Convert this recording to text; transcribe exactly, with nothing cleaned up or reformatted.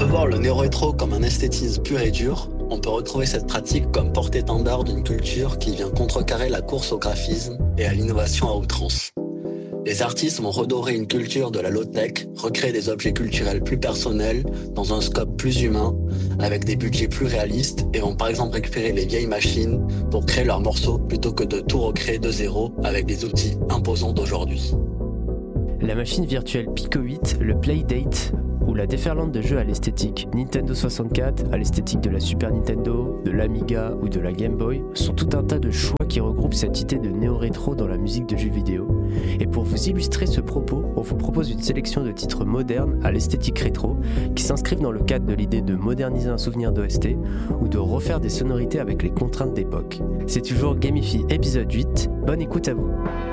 voir le néo-rétro comme un esthétisme pur et dur, on peut retrouver cette pratique comme porte-étendard d'une culture qui vient contrecarrer la course au graphisme et à l'innovation à outrance. Les artistes vont redorer une culture de la low-tech, recréer des objets culturels plus personnels, dans un scope plus humain, avec des budgets plus réalistes, et vont par exemple récupérer les vieilles machines pour créer leurs morceaux plutôt que de tout recréer de zéro avec des outils imposants d'aujourd'hui. La machine virtuelle Pico huit, le Playdate ou la déferlante de jeux à l'esthétique Nintendo soixante-quatre, à l'esthétique de la Super Nintendo, de l'Amiga ou de la Game Boy, sont tout un tas de choix qui regroupent cette idée de néo-rétro dans la musique de jeux vidéo. Et pour vous illustrer ce propos, on vous propose une sélection de titres modernes à l'esthétique rétro qui s'inscrivent dans le cadre de l'idée de moderniser un souvenir d'O S T ou de refaire des sonorités avec les contraintes d'époque. C'est toujours Gamify épisode huit, bonne écoute à vous.